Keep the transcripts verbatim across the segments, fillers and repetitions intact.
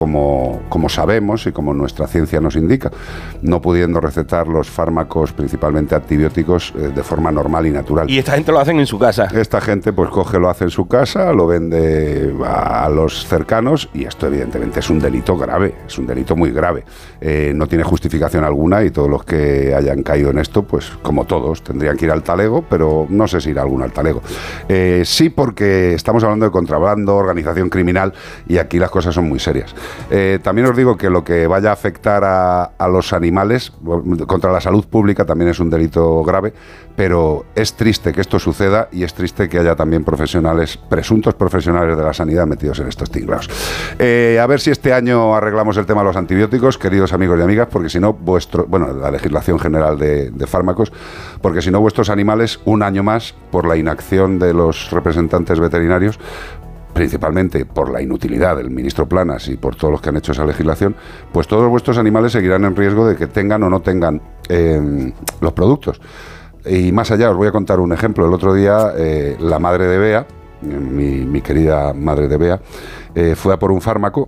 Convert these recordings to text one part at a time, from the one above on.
Como, como sabemos y como nuestra ciencia nos indica, no pudiendo recetar los fármacos, principalmente antibióticos, eh, de forma normal y natural. Y esta gente lo hacen en su casa. Esta gente pues coge, lo hace en su casa, lo vende a, a los cercanos, y esto evidentemente es un delito grave, es un delito muy grave. Eh, no tiene justificación alguna, y todos los que hayan caído en esto, pues como todos, tendrían que ir al talego, pero no sé si irá alguno al talego. Eh, sí, porque estamos hablando de contrabando, organización criminal, y aquí las cosas son muy serias. Eh, también os digo que lo que vaya a afectar a, a los animales, contra la salud pública, también es un delito grave, pero es triste que esto suceda, y es triste que haya también profesionales, presuntos profesionales de la sanidad, metidos en estos tinglados. Eh, a ver si este año arreglamos el tema de los antibióticos, queridos amigos y amigas, porque si no, vuestro, bueno, la legislación general de, de fármacos, porque si no, vuestros animales, un año más, por la inacción de los representantes veterinarios, principalmente por la inutilidad del ministro Planas y por todos los que han hecho esa legislación, pues todos vuestros animales seguirán en riesgo de que tengan o no tengan eh, los productos. Y más allá, os voy a contar un ejemplo. El otro día, eh, la madre de Bea, mi, mi querida madre de Bea, eh, fue a por un fármaco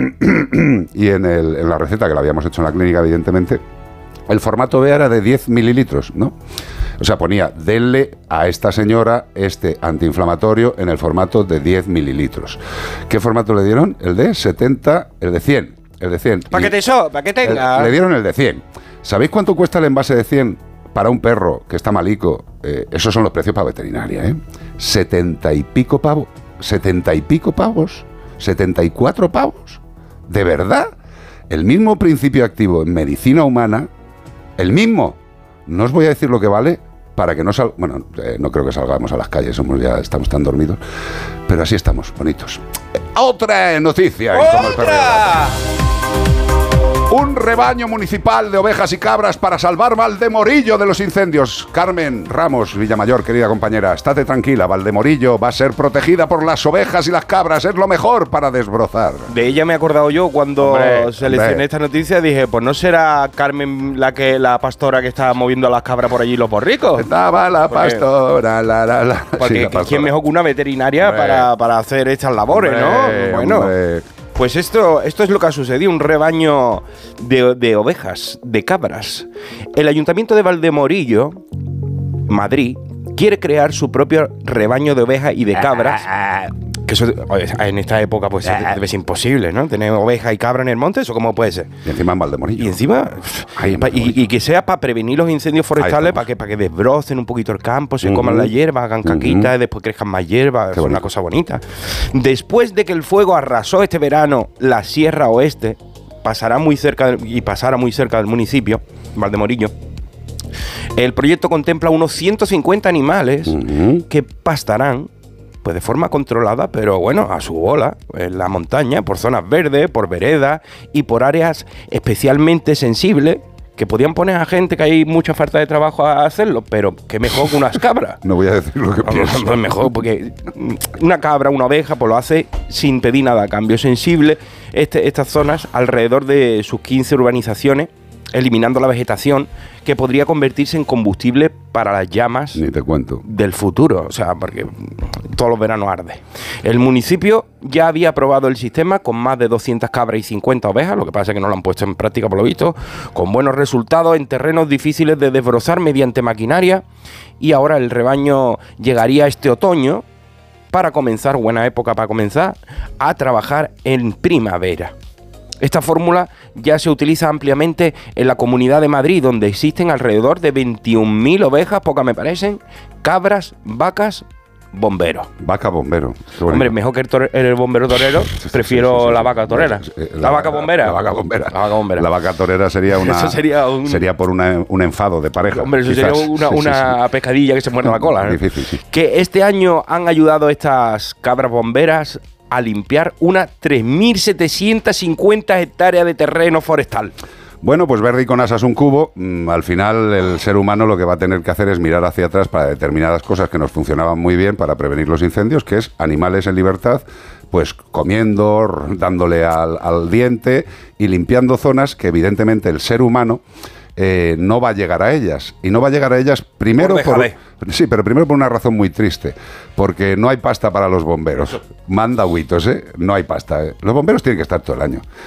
y en, el, en la receta, que la habíamos hecho en la clínica, evidentemente, el formato Bea era de diez mililitros, ¿no? O sea, ponía, denle a esta señora este antiinflamatorio en el formato de diez mililitros. ¿Qué formato le dieron? El de setenta, el de cien. El de cien. ¿Para que te so? ¿Para que tenga? El, le dieron el de cien. ¿Sabéis cuánto cuesta el envase de cien para un perro que está malico? Eh, esos son los precios para veterinaria, ¿eh? Setenta y pico pavos. Setenta y pico pavos. Setenta y cuatro pavos. ¿De verdad? El mismo principio activo en medicina humana, el mismo. No os voy a decir lo que vale, para que no sal... Bueno, eh, no creo que salgamos a las calles, somos ya estamos tan dormidos, pero así estamos, bonitos. Eh, ¡Otra noticia! ¡Otra! Un rebaño municipal de ovejas y cabras para salvar Valdemorillo de los incendios. Carmen Ramos Villamayor, querida compañera, estate tranquila, Valdemorillo va a ser protegida por las ovejas y las cabras, es lo mejor para desbrozar. De ella me he acordado yo cuando Hombre, seleccioné hombre. esta noticia, dije, pues no será Carmen la que la pastora que está moviendo a las cabras por allí los borricos. Estaba la Porque- pastora, la, la, la. Porque Sí, la pastora. quién mejor que una veterinaria Hombre. para, para hacer estas labores, Hombre, ¿no? Bueno, hombre. pues esto, esto es lo que ha sucedido, un rebaño de, de ovejas, de cabras. El Ayuntamiento de Valdemorillo, Madrid, quiere crear su propio rebaño de ovejas y de cabras. Que eso, oye, en esta época pues debe ser imposible, ¿no? Tener ovejas y cabras en el monte, ¿eso cómo puede ser? Y encima en Valdemorillo. Y encima, Ahí en pa- y, Valdemorillo. y que sea para prevenir los incendios forestales, estamos. para que, para que desbrocen un poquito el campo, se Ujú. coman la hierba, hagan Ujú. caquita, y después crezcan más hierba, es bonito. una cosa bonita. Después de que el fuego arrasó este verano la Sierra Oeste, pasará muy cerca del- y pasará muy cerca del municipio, Valdemorillo, el proyecto contempla unos ciento cincuenta animales Ujú. que pastarán pues de forma controlada, pero bueno, a su bola, en la montaña, por zonas verdes, por veredas y por áreas especialmente sensibles, que podían poner a gente que hay mucha falta de trabajo a hacerlo, pero que mejor que unas cabras. No voy a decir lo que pienso. Pues mejor, porque una cabra, una oveja, pues lo hace sin pedir nada a cambio. Sensible este, estas zonas alrededor de sus quince urbanizaciones, eliminando la vegetación que podría convertirse en combustible para las llamas Ni te cuento. del futuro, o sea, porque todos los veranos arde. El municipio ya había aprobado el sistema con más de doscientas cabras y cincuenta ovejas, lo que pasa es que no lo han puesto en práctica por lo visto, con buenos resultados en terrenos difíciles de desbrozar mediante maquinaria, y ahora el rebaño llegaría este otoño para comenzar, buena época para comenzar, a trabajar en primavera. Esta fórmula ya se utiliza ampliamente en la Comunidad de Madrid, donde existen alrededor de veintiún mil ovejas, pocas me parecen, cabras, vacas, bomberos. Vaca bombero. Qué bonito. Hombre, mejor que el, tore- el bombero torero, prefiero Sí, sí, sí. la vaca torera. Eh, La, vaca bombera. La vaca bombera. La vaca bombera. La vaca torera sería una. Eso sería un- sería por una, un enfado de pareja. Hombre, eso quizás. sería una, Sí, sí, una sí. pescadilla que se muerde la cola, ¿no? Difícil, sí. Que este año han ayudado estas cabras bomberas a limpiar unas tres mil setecientas cincuenta hectáreas de terreno forestal. Bueno, pues verde y con asas un cubo. Mm, al final, el ser humano lo que va a tener que hacer es mirar hacia atrás para determinadas cosas que nos funcionaban muy bien para prevenir los incendios, que es animales en libertad, pues comiendo, r- dándole al, al diente y limpiando zonas que evidentemente el ser humano eh, no va a llegar a ellas. Y no va a llegar a ellas primero Por por... dejadez. Sí, pero primero por una razón muy triste, porque no hay pasta para los bomberos. Manda agüitos, ¿eh? No hay pasta, ¿eh? Los bomberos tienen que estar todo el año.